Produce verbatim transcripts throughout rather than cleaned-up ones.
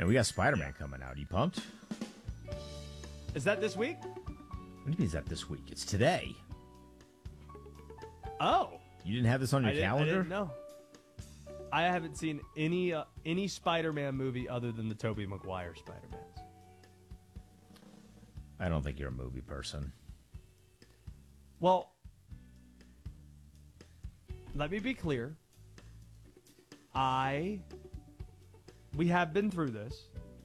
And we got Spider-Man coming out. You pumped? Is that this week? What do you mean is that this week? It's today. Oh. You didn't have this on your I didn't, calendar? I didn't know. I haven't seen any uh, any Spider-Man movie other than the Tobey Maguire Spider-Mans. I don't think you're a movie person. Well, let me be clear. I, we have been through this.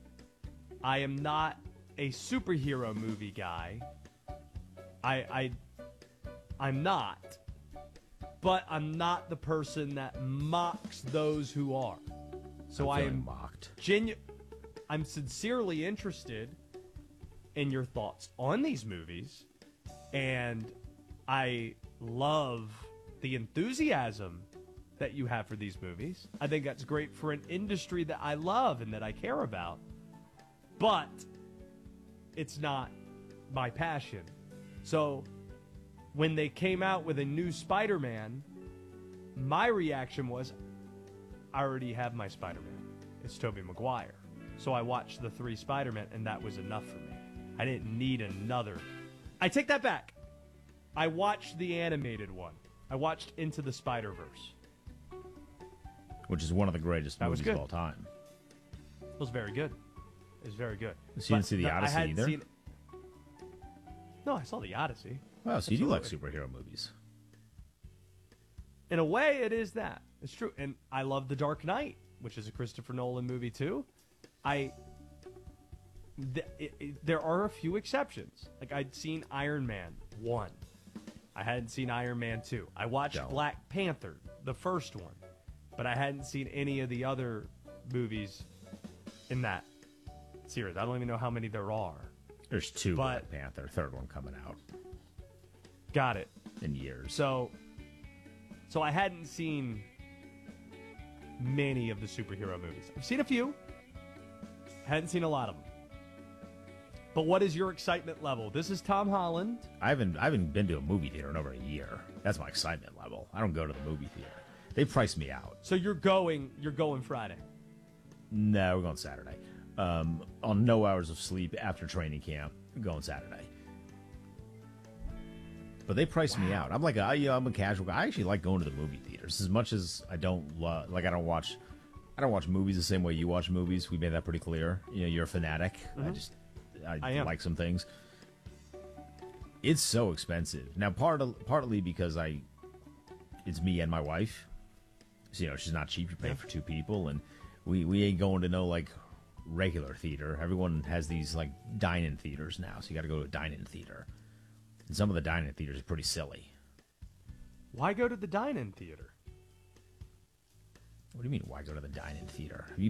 I am not a superhero movie guy. I, I, I'm not. But I'm not the person that mocks those who are. So I am mocked. Genu- I'm sincerely interested in your thoughts on these movies, and I love the enthusiasm that you have for these movies. I think that's great for an industry that I love and that I care about. But it's not my passion. So when they came out with a new Spider-Man, my reaction was, I already have my Spider-Man. It's Tobey Maguire. So I watched the three Spider-Man, and that was enough for me. I didn't need another. I take that back. I watched the animated one. I watched Into the Spider-Verse. Which is one of the greatest That was movies good. of all time. It was very good. It was very good. So you didn't see the I Odyssey hadn't either? seen- No, I saw the Odyssey. Wow, so you do like Absolutely. superhero movies. In a way, it is that. It's true. And I love The Dark Knight, which is a Christopher Nolan movie, too. I... Th- it, it, there are a few exceptions. Like, I'd seen Iron Man one. I hadn't seen Iron Man two. I watched Don't. Black Panther, the first one. But I hadn't seen any of the other movies in that series. I don't even know how many there are. There's two But- Black Panther, third one coming out Got it. in years. So, so I hadn't seen many of the superhero movies. I've seen a few. Hadn't seen a lot of them. But what is your excitement level? This is Tom Holland. I haven't I haven't been to a movie theater in over a year. That's my excitement level. I don't go to the movie theater. They price me out. So you're going. You're going Friday. No, we're going Saturday. Um, on no hours of sleep after training camp, going Saturday. But they price me out. I'm like, a, you know, I'm a casual guy. I actually like going to the movie theaters as much as I don't lo- like. I don't watch. I don't watch movies the same way you watch movies. We made that pretty clear. You know, you're a fanatic. Mm-hmm. I just, I, I am. like some things. It's so expensive now. Part of, partly because I, it's me and my wife. So, you know, she's not cheap. You're paying for two people, and we we ain't going to no like regular theater. Everyone has these like dine-in theaters now, so you got to go to a dine-in theater. And some of the dine-in theaters are pretty silly. Why go to the dine-in theater? What do you mean? Why go to the dine-in theater? Have you